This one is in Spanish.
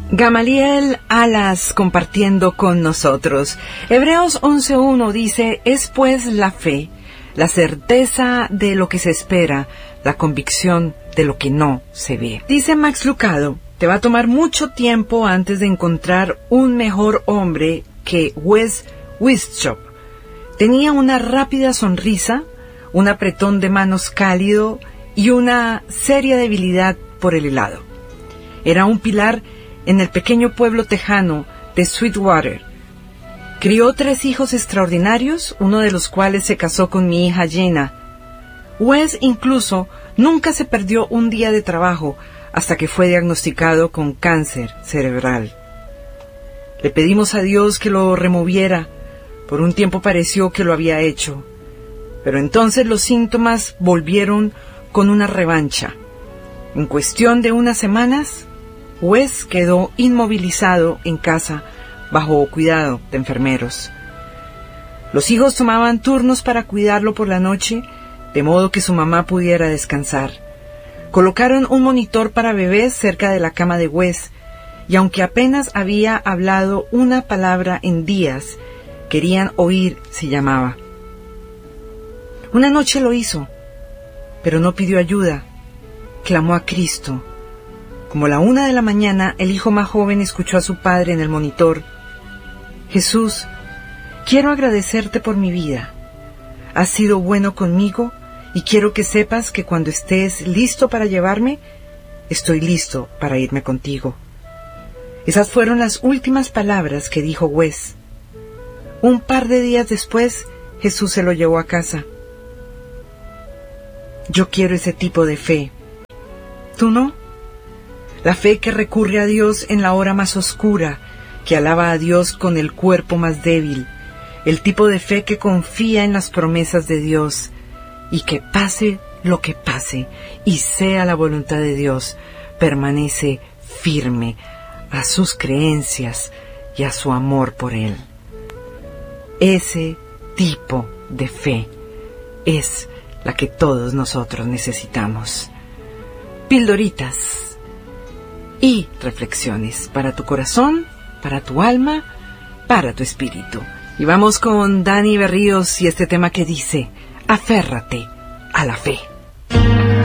Gamaliel Alas compartiendo con nosotros. Hebreos 11:1 dice: es pues la fe, la certeza de lo que se espera, la convicción de lo que no se ve. Dice Max Lucado: te va a tomar mucho tiempo antes de encontrar un mejor hombre que Wes Wistchop. Tenía una rápida sonrisa, un apretón de manos cálido y una seria debilidad por el helado. Era un pilar en el pequeño pueblo tejano de Sweetwater. Crió 3 hijos extraordinarios, uno de los cuales se casó con mi hija Jenna. Wes incluso nunca se perdió un día de trabajo hasta que fue diagnosticado con cáncer cerebral. Le pedimos a Dios que lo removiera. Por un tiempo pareció que lo había hecho, pero entonces los síntomas volvieron con una revancha. En cuestión de unas semanas, Wes quedó inmovilizado en casa bajo cuidado de enfermeros. Los hijos tomaban turnos para cuidarlo por la noche, de modo que su mamá pudiera descansar. Colocaron un monitor para bebés cerca de la cama de Wes, y aunque apenas había hablado una palabra en días, querían oír si llamaba. Una noche lo hizo, pero no pidió ayuda. Clamó a Cristo. Como la 1 de la mañana, el hijo más joven escuchó a su padre en el monitor: Jesús, quiero agradecerte por mi vida. Has sido bueno conmigo y quiero que sepas que cuando estés listo para llevarme, estoy listo para irme contigo. Esas fueron las últimas palabras que dijo Wes. Un par de días después, Jesús se lo llevó a casa. Yo quiero ese tipo de fe. ¿Tú no? La fe que recurre a Dios en la hora más oscura, que alaba a Dios con el cuerpo más débil, el tipo de fe que confía en las promesas de Dios, y que pase lo que pase, y sea la voluntad de Dios, permanece firme a sus creencias y a su amor por Él. Ese tipo de fe es la que todos nosotros necesitamos. Pildoritas y reflexiones para tu corazón, para tu alma, para tu espíritu. Y vamos con Dani Berríos y este tema que dice: aférrate a la fe.